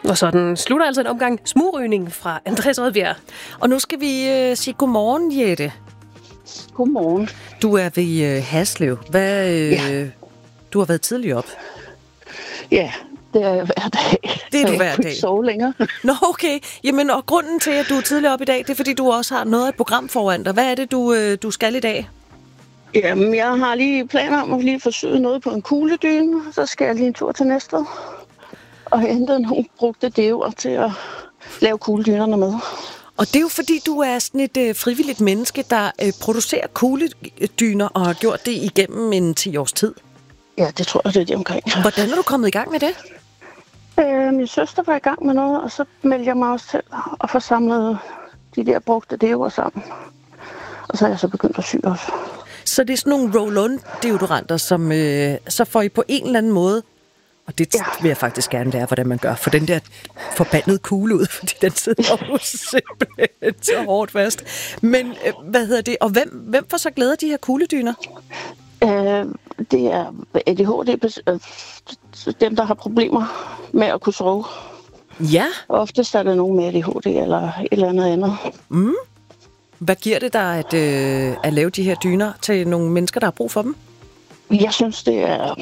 Og sådan slutter altså en omgang smugrygning fra Andreas Odbjerg. Og nu skal vi sige godmorgen, Jette. Godmorgen. Du er ved Haslev. Du har været tidligt op. Ja, det er jeg hver dag. Det er du hver dag. Jeg kunne ikke sove længere. Nå, okay. Jamen, og grunden til, at du er tidligt op i dag, det er, fordi du også har noget af et program foran dig. Hvad er det, du skal i dag? Jamen, jeg har lige planer om at lige forsøge noget på en kugledyne. Så skal jeg lige en tur til Næstved. Og hente nogle brugte deoer til at lave kugledynerne med. Og det er jo fordi, du er sådan et frivilligt menneske, der producerer kugledyner og har gjort det igennem en 10 års tid. Ja, det tror jeg, det er det omkring. Hvordan er du kommet i gang med det? Min søster var i gang med noget, og så meldte jeg mig også til at få samlet de der brugte deoer sammen. Og så er jeg så begyndt at sy også. Så det er sådan nogle roll-on-deodoranter, som så får I på en eller anden måde, og det vil jeg faktisk gerne lære, hvordan man gør, for den der forbandede kugle ud, fordi den sidder jo simpelthen så hårdt fast. Men og hvem får så glæde af de her kugledyner? Det er ADHD, dem der har problemer med at kunne sove. Ja. Oftest er det nogen med ADHD eller et eller andet. Mm. Hvad giver det dig at lave de her dyner til nogle mennesker, der har brug for dem? Jeg synes, det er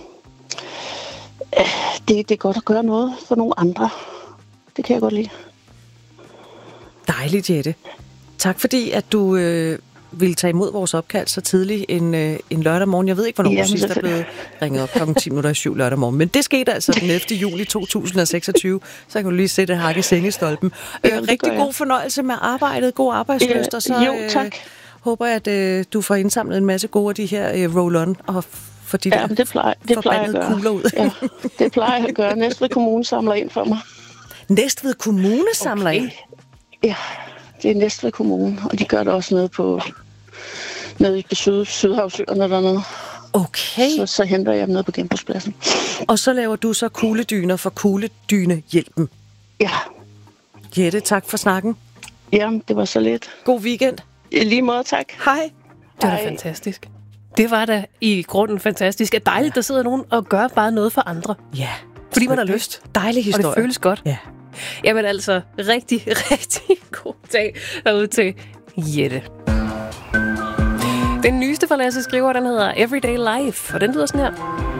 godt at gøre noget for nogle andre. Det kan jeg godt lide. Dejligt, Jette. Tak fordi, at du ville tage imod vores opkald så tidligt en lørdag morgen. Jeg ved ikke, hvornår du sidst er blevet ringet op klokken 10:07 lørdag morgen. Men det skete altså den 11. juli 2026. Så kan du lige sætte hak i sengestolpen. Rigtig god fornøjelse med arbejdet. God arbejdslyst. Og så tak. Håber jeg, at du får indsamlet en masse gode af de her roll-on og for de der det plejer jeg at gøre. Kugler ud. Ja, det plejer jeg at gøre. Næstved Kommune samler ind for mig. Næstved Kommune samler ind? Ja, det er Næstved Kommune, og de gør det også nede i Sydhavsøerne dernede. Okay. Så henter jeg dem ned på genbrugspladsen. Og så laver du så kugledyner for Kugledynehjælpen? Ja. Jette, tak for snakken. Jamen, det var så lidt. God weekend. I lige måde, tak. Hej. Det var da fantastisk. Det var da i grunden fantastisk. Det er dejligt, der sidder nogen og gør bare noget for andre. Ja. Fordi man har lyst. Dejlig historie. Og det føles godt. Ja. Jamen altså, rigtig, rigtig god dag derude til Jette. Den nyeste fra Lasse Skriver, den hedder Everyday Life, og den lyder sådan her.